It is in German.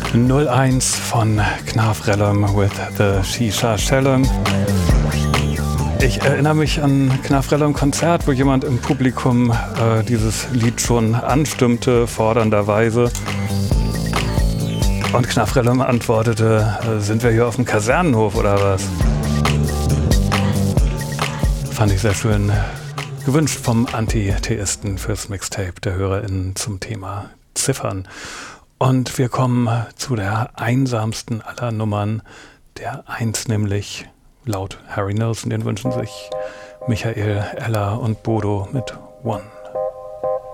01 von Knarf Rellum with the Shisha Shellum. Ich erinnere mich an Knarf Rellum Konzert, wo jemand im Publikum dieses Lied schon anstimmte, fordernderweise. Und Knarf Rellum antwortete, sind wir hier auf dem Kasernenhof oder was? Fand ich sehr schön. Gewünscht vom Anti-Theisten fürs Mixtape der HörerInnen zum Thema Ziffern. Und wir kommen zu der einsamsten aller Nummern, der 1 nämlich, laut Harry Nilsson, den wünschen sich Michael, Ella und Bodo mit One.